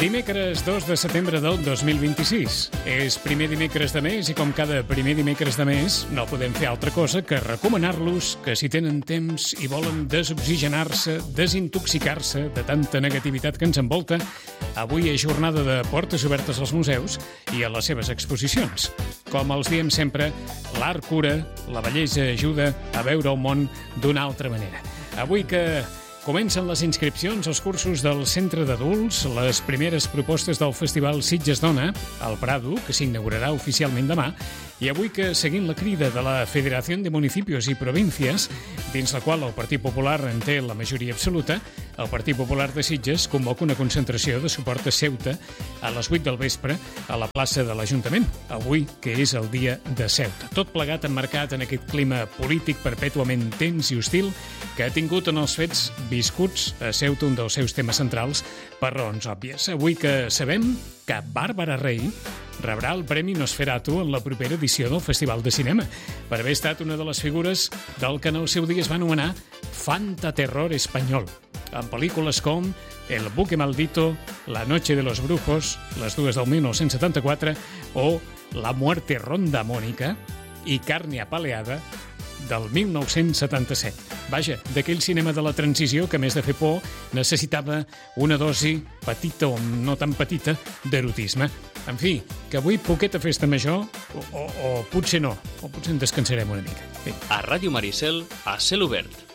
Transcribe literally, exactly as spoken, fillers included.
Dimecres dos de setembre del dos mil vint-i-sis. És primer dimecres de mes i com cada primer dimecres de mes no podem fer altra cosa que recomanar-los que si tenen temps i volen desoxigenar-se, desintoxicar-se de tanta negativitat que ens envolta, avui és jornada de portes obertes als museus i a les seves exposicions. Com els diem sempre, l'art cura, la bellesa ajuda a veure el món d'una altra manera. Avui que comencen les inscripcions als cursos del Centre d'Adults, les primeres propostes del Festival Sitges Dona, al Prado, que s'inaugurarà oficialment demà, i avui que, seguint la crida de la Federació de Municipios i Províncias, dins la qual el Partit Popular en té la majoria absoluta, el Partit Popular de Sitges convoca una concentració de suport a Ceuta a les vuit del vespre a la plaça de l'Ajuntament, avui que és el dia de Ceuta. Tot plegat emmarcat en aquest clima polític perpètuament tens i hostil que ha tingut en els fets viscuts a Ceuta un dels seus temes centrals per raons òbvies. Avui que sabem que Bàrbara Rey rebrà el Premi Nosferatu en la propera edició del Festival de Cinema per haver estat una de les figures del que en el seu dia es va anomenar fantaterror espanyol, en pel·lícules com El buque maldito, La noche de los brujos, les dues del mil nou-cents setanta-quatre, o La muerte ronda Mónica i Carne apaleada del mil nou-cents setanta-set. Vaja, d'aquell cinema de la transició que, a més de fer por, necessitava una dosi petita o no tan petita d'erotisme. En fi, que avui poqueta festa major, o, o, o potser no, o potser en descansarem una mica. Bé. A Ràdio Maricel, a cel obert.